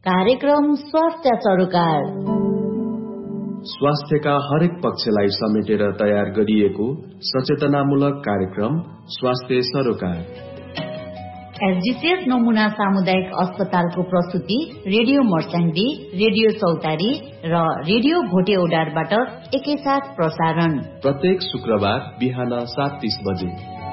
कार्यक्रम स्वास्थ्य सरोकार स्वास्थ्यका हरेक पक्षलाई समेटेर तयार गरिएको सचेतनामूलक कार्यक्रम स्वास्थ्य सरोकार। एसडीसीएस नमुना सामुदायिक अस्पतालको प्रस्तुति रेडियो मर्स्याङ्दी, रेडियो चौतारी र रेडियो भोटे ओडारबाट एकैसाथ प्रसारण प्रत्येक शुक्रबार बिहान 7:30 बजे।